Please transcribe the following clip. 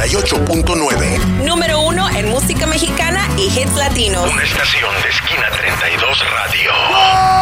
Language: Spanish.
98.9. Número 1 en música mexicana y hits latinos. Una estación de Esquina 32 Radio.